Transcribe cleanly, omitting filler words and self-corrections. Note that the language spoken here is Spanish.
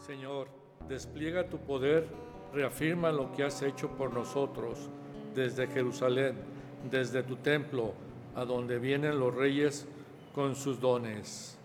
Señor, despliega tu poder, reafirma lo que has hecho por nosotros desde Jerusalén, desde tu templo, a donde vienen los reyes con sus dones.